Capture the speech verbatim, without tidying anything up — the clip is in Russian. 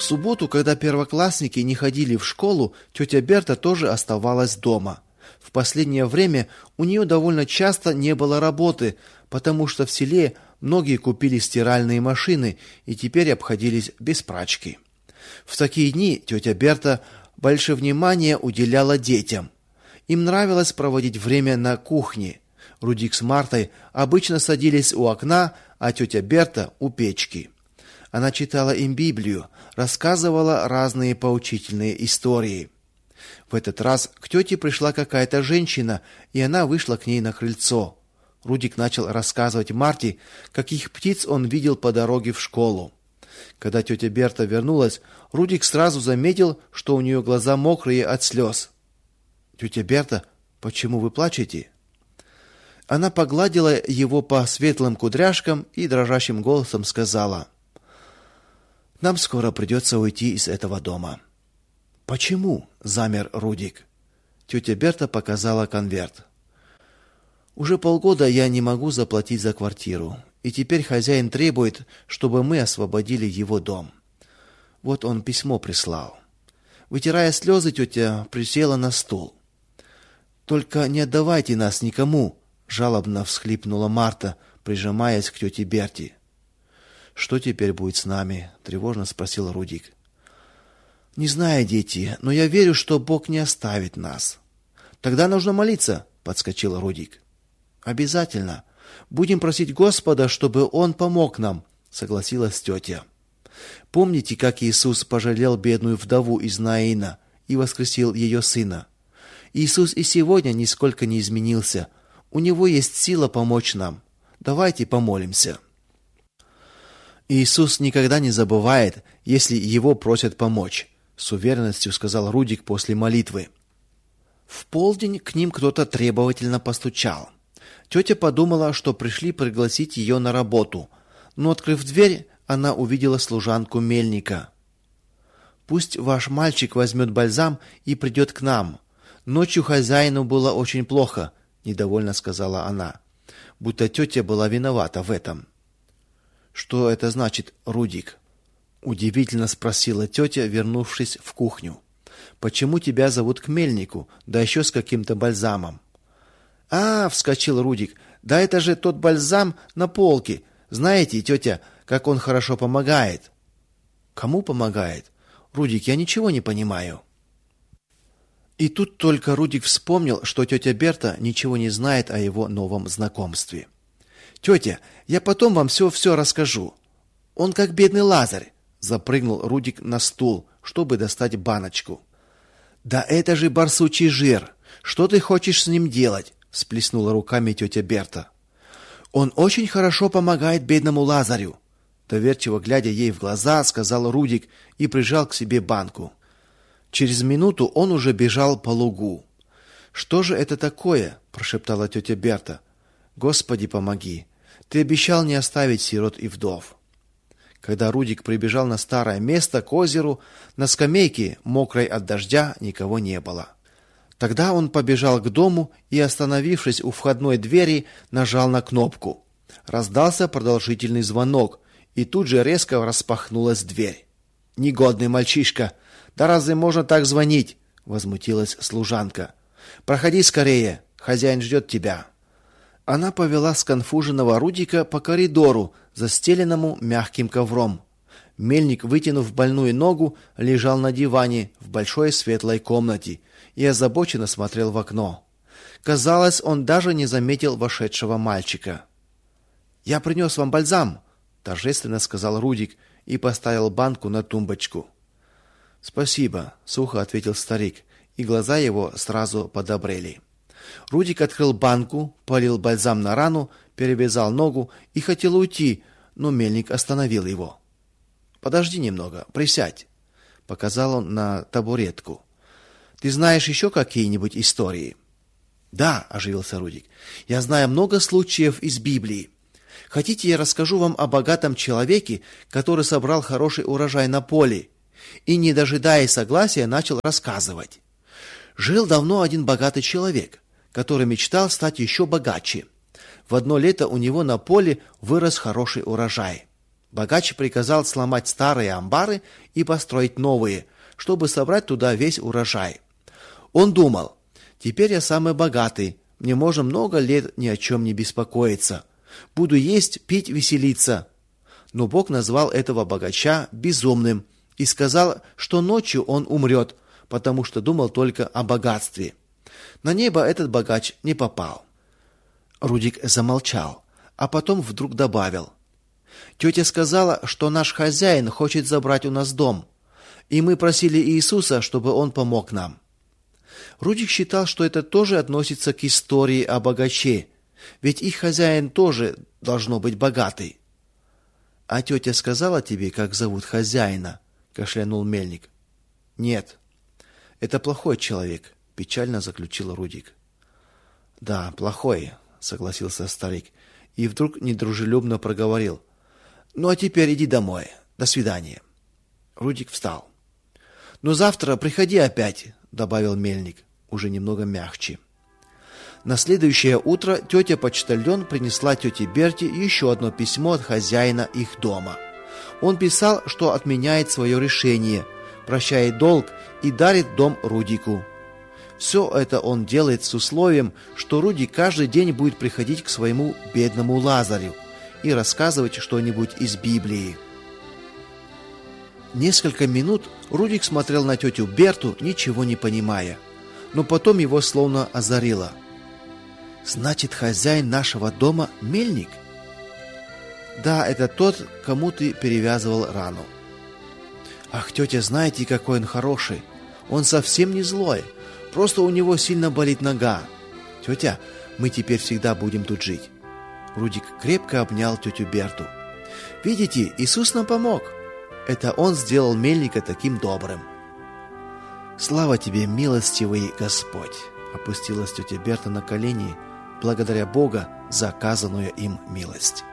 В субботу, когда первоклассники не ходили в школу, тетя Берта тоже оставалась дома. В последнее время у нее довольно часто не было работы, потому что в селе многие купили стиральные машины и теперь обходились без прачки. В такие дни тетя Берта большое внимание уделяла детям. Им нравилось проводить время на кухне. Рудик с Мартой обычно садились у окна, а тетя Берта у печки. Она читала им Библию, рассказывала разные поучительные истории. В этот раз к тете пришла какая-то женщина, и она вышла к ней на крыльцо. Рудик начал рассказывать Марте, каких птиц он видел по дороге в школу. Когда тетя Берта вернулась, Рудик сразу заметил, что у нее глаза мокрые от слез. «Тетя Берта, почему вы плачете?» Она погладила его по светлым кудряшкам и дрожащим голосом сказала: «Нам скоро придется уйти из этого дома». «Почему?» – замер Рудик. Тетя Берта показала конверт. «Уже полгода я не могу заплатить за квартиру, и теперь хозяин требует, чтобы мы освободили его дом. Вот он письмо прислал». Вытирая слезы, тетя присела на стул. «Только не отдавайте нас никому», – жалобно всхлипнула Марта, прижимаясь к тете Берте. «Что теперь будет с нами?» – тревожно спросил Рудик. «Не знаю, дети, но я верю, что Бог не оставит нас». «Тогда нужно молиться», – подскочил Рудик. «Обязательно. Будем просить Господа, чтобы Он помог нам», – согласилась тетя. «Помните, как Иисус пожалел бедную вдову из Наина и воскресил ее сына? Иисус и сегодня нисколько не изменился. У Него есть сила помочь нам. Давайте помолимся». «Иисус никогда не забывает, если Его просят помочь», — с уверенностью сказал Рудик после молитвы. В полдень к ним кто-то требовательно постучал. Тетя подумала, что пришли пригласить ее на работу, но, открыв дверь, она увидела служанку Мельника. «Пусть ваш мальчик возьмет бальзам и придет к нам. Ночью хозяину было очень плохо», — недовольно сказала она, будто тетя была виновата в этом. «Что это значит, Рудик?» — удивительно спросила тетя, вернувшись в кухню. «Почему тебя зовут к Мельнику, да еще с каким-то бальзамом?» «А, — вскочил Рудик, — да это же тот бальзам на полке. Знаете, тетя, как он хорошо помогает». «Кому помогает? Рудик, я ничего не понимаю». И тут только Рудик вспомнил, что тетя Берта ничего не знает о его новом знакомстве. «Тетя, я потом вам все-все расскажу. Он как бедный Лазарь», — запрыгнул Рудик на стул, чтобы достать баночку. «Да это же барсучий жир. Что ты хочешь с ним делать?» — всплеснула руками тетя Берта. «Он очень хорошо помогает бедному Лазарю», — доверчиво глядя ей в глаза, сказал Рудик и прижал к себе банку. Через минуту он уже бежал по лугу. «Что же это такое?» — прошептала тетя Берта. «Господи, помоги! Ты обещал не оставить сирот и вдов». Когда Рудик прибежал на старое место к озеру, на скамейке, мокрой от дождя, никого не было. Тогда он побежал к дому и, остановившись у входной двери, нажал на кнопку. Раздался продолжительный звонок, и тут же резко распахнулась дверь. «Негодный мальчишка! Да разве можно так звонить?» — возмутилась служанка. «Проходи скорее, хозяин ждет тебя». Она повела сконфуженного Рудика по коридору, застеленному мягким ковром. Мельник, вытянув больную ногу, лежал на диване в большой светлой комнате и озабоченно смотрел в окно. Казалось, он даже не заметил вошедшего мальчика. «Я принес вам бальзам», — торжественно сказал Рудик и поставил банку на тумбочку. «Спасибо», — сухо ответил старик, и глаза его сразу подобрели. Рудик открыл банку, полил бальзам на рану, перевязал ногу и хотел уйти, но Мельник остановил его. «Подожди немного, присядь», — показал он на табуретку. «Ты знаешь еще какие-нибудь истории?» «Да», — оживился Рудик, — «я знаю много случаев из Библии. Хотите, я расскажу вам о богатом человеке, который собрал хороший урожай на поле?» И, не дожидаясь согласия, начал рассказывать. Жил давно один богатый человек, который мечтал стать еще богаче. В одно лето у него на поле вырос хороший урожай. Богач приказал сломать старые амбары и построить новые, чтобы собрать туда весь урожай. Он думал: теперь я самый богатый, мне можно много лет ни о чем не беспокоиться. Буду есть, пить, веселиться. Но Бог назвал этого богача безумным и сказал, что ночью он умрет, потому что думал только о богатстве. На небо этот богач не попал. Рудик замолчал, а потом вдруг добавил: «Тетя сказала, что наш хозяин хочет забрать у нас дом, и мы просили Иисуса, чтобы он помог нам». Рудик считал, что это тоже относится к истории о богаче, ведь их хозяин тоже должно быть богатый. «А тетя сказала тебе, как зовут хозяина?» – кашлянул Мельник. «Нет, это плохой человек», – печально заключил Рудик. «Да, плохой», – согласился старик, и вдруг недружелюбно проговорил: «Ну а теперь иди домой. До свидания». Рудик встал. «Но завтра приходи опять», – добавил Мельник, уже немного мягче. На следующее утро тетя-почтальон принесла тете Берте еще одно письмо от хозяина их дома. Он писал, что отменяет свое решение, прощает долг и дарит дом Рудику. Все это он делает с условием, что Рудик каждый день будет приходить к своему бедному Лазарю и рассказывать что-нибудь из Библии. Несколько минут Рудик смотрел на тетю Берту, ничего не понимая, но потом его словно озарило. «Значит, хозяин нашего дома — Мельник?» «Да, это тот, кому ты перевязывал рану». «Ах, тетя, знаете, какой он хороший? Он совсем не злой, просто у него сильно болит нога. Тетя, мы теперь всегда будем тут жить». Рудик крепко обнял тетю Берту. «Видите, Иисус нам помог. Это Он сделал Мельника таким добрым». «Слава тебе, милостивый Господь!» Опустилась тетя Берта на колени, благодаря Бога за оказанную им милость.